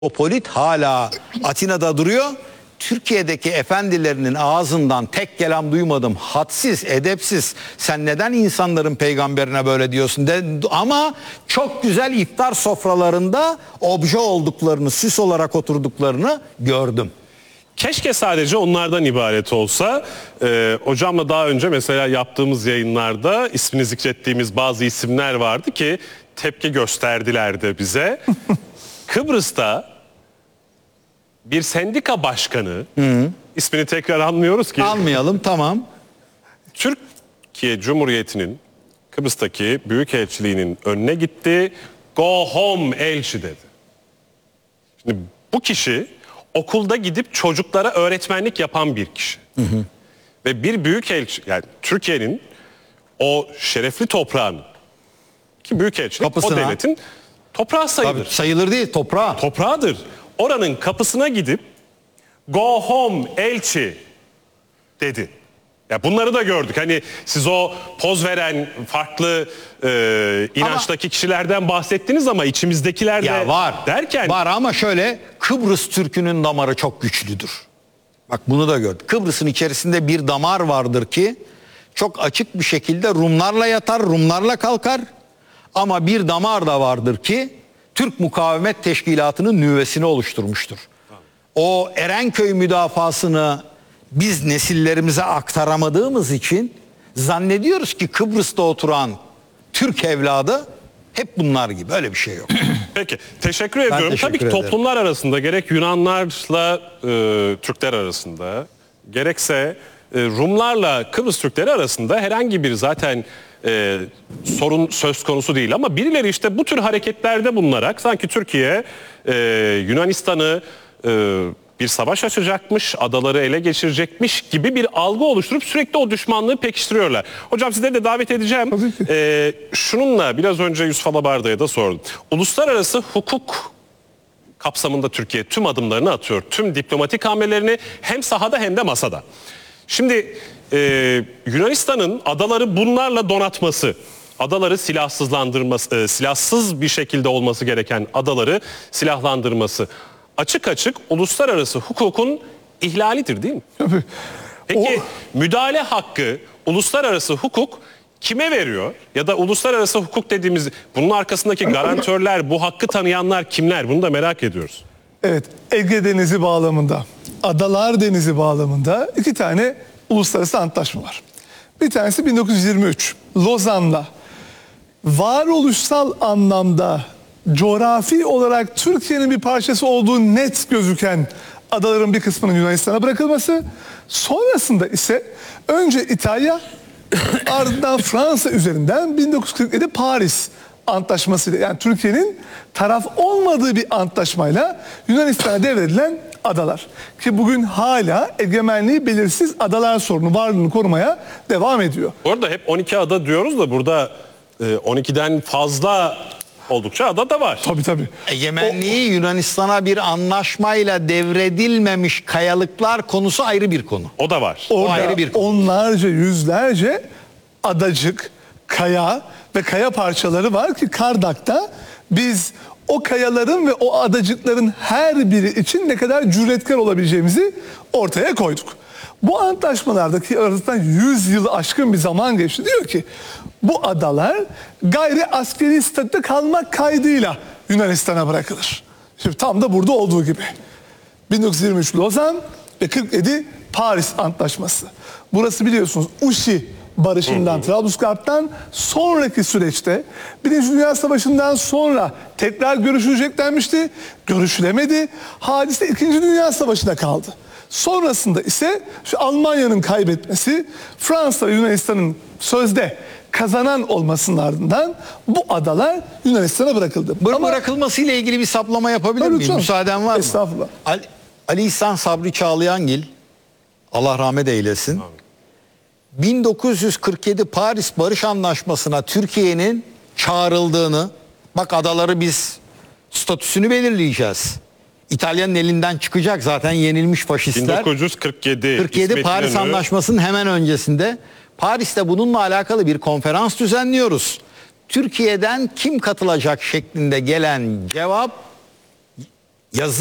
Metropolit hala Atina'da duruyor. Türkiye'deki efendilerinin ağzından tek kelam duymadım. Hadsiz, edepsiz. Sen neden insanların peygamberine böyle diyorsun? Ama çok güzel iftar sofralarında obje olduklarını, süs olarak oturduklarını gördüm. Keşke sadece onlardan ibaret olsa. Hocamla daha önce mesela yaptığımız yayınlarda ismini zikrettiğimiz bazı isimler vardı ki tepki gösterdiler de bize. Kıbrıs'ta bir sendika başkanı, ismini tekrar anmıyoruz ki. Almayalım, tamam. Türkiye Cumhuriyeti'nin Kıbrıs'taki büyükelçiliğinin önüne gitti. Go home elçi dedi. Şimdi bu kişi okulda gidip çocuklara öğretmenlik yapan bir kişi. Ve bir büyükelçi, yani Türkiye'nin o şerefli toprağının, ki büyükelçilik o devletin toprağı sayılır. Tabii, sayılır değil, toprağı. Toprağıdır. Oranın kapısına gidip go home elçi dedi. Ya bunları da gördük. Hani siz o poz veren farklı inançtaki kişilerden bahsettiniz ama içimizdekiler de var derken. Var ama şöyle, Kıbrıs Türk'ünün damarı çok güçlüdür. Bak bunu da gördük. Kıbrıs'ın içerisinde bir damar vardır ki çok açık bir şekilde Rumlarla yatar, Rumlarla kalkar. Ama bir damar da vardır ki Türk Mukavemet Teşkilatı'nın nüvesini oluşturmuştur. O Erenköy müdafasını biz nesillerimize aktaramadığımız için zannediyoruz ki Kıbrıs'ta oturan Türk evladı hep bunlar gibi. Öyle bir şey yok. Peki, teşekkür ediyorum. Tabii ki toplumlar arasında, gerek Yunanlarla Türkler arasında, gerekse Rumlarla Kıbrıs Türkleri arasında herhangi bir zaten sorun söz konusu değil. Ama birileri işte bu tür hareketlerde bulunarak sanki Türkiye Yunanistan'ı bir savaş açacakmış, adaları ele geçirecekmiş gibi bir algı oluşturup sürekli o düşmanlığı pekiştiriyorlar. Hocam sizleri de davet edeceğim. Şununla biraz önce Yusuf Alabarda'ya da sordum. Uluslararası hukuk kapsamında Türkiye tüm adımlarını atıyor. Tüm diplomatik hamlelerini hem sahada hem de masada. Şimdi Yunanistan'ın adaları bunlarla donatması, adaları silahsızlandırması, silahsız bir şekilde olması gereken adaları silahlandırması açık açık uluslararası hukukun ihlalidir değil mi? Tabii. Peki müdahale hakkı uluslararası hukuk kime veriyor? Ya da uluslararası hukuk dediğimiz bunun arkasındaki garantörler, bu hakkı tanıyanlar kimler? Bunu da merak ediyoruz. Evet, Ege Denizi bağlamında, Adalar Denizi bağlamında iki tane uluslararası antlaşma var. Bir tanesi 1923, Lozan'la varoluşsal anlamda coğrafi olarak Türkiye'nin bir parçası olduğu net gözüken adaların bir kısmının Yunanistan'a bırakılması. Sonrasında ise önce İtalya, ardından Fransa üzerinden 1947 Paris Antlaşması'yla, yani Türkiye'nin taraf olmadığı bir antlaşmayla Yunanistan'a devredilen adalar. Ki bugün hala egemenliği belirsiz adalar sorunu varlığını korumaya devam ediyor. Bu arada hep 12 ada diyoruz da burada 12'den fazla oldukça ada da var. Tabii. Egemenliği Yunanistan'a bir anlaşmayla devredilmemiş kayalıklar konusu ayrı bir konu. O da var. Orada ayrı bir konu. onlarca, yüzlerce adacık, kaya ve kaya parçaları var ki Kardak'ta biz o kayaların ve o adacıkların her biri için ne kadar cüretkar olabileceğimizi ortaya koyduk. Bu antlaşmalardaki aradan 100 yılı aşkın bir zaman geçti. Diyor ki bu adalar gayri askeri statüde kalmak kaydıyla Yunanistan'a bırakılır. Şimdi tam da burada olduğu gibi. 1923 Lozan ve 47 Paris Antlaşması. Burası biliyorsunuz Uşi barışından, Trablusgarp'tan sonraki süreçte Birinci Dünya Savaşı'ndan sonra tekrar görüşülecek denmişti. Görüşülemedi. Hadise İkinci Dünya Savaşı'na kaldı. Sonrasında ise şu Almanya'nın kaybetmesi, Fransa ve Yunanistan'ın sözde kazanan olmasının ardından bu adalar Yunanistan'a bırakıldı. Bırakılmasıyla ilgili bir saplama yapabilir miyim? Müsaaden var mı? Estağfurullah. Ali İhsan Sabri Çağlayangil, Allah rahmet eylesin. Amin. 1947 Paris Barış Anlaşması'na Türkiye'nin çağrıldığını, bak adaları biz statüsünü belirleyeceğiz. İtalya'nın elinden çıkacak zaten yenilmiş faşistler. 1947 Paris Anlaşması'nın hemen öncesinde Paris'te bununla alakalı bir konferans düzenliyoruz. Türkiye'den kim katılacak şeklinde gelen cevap yazı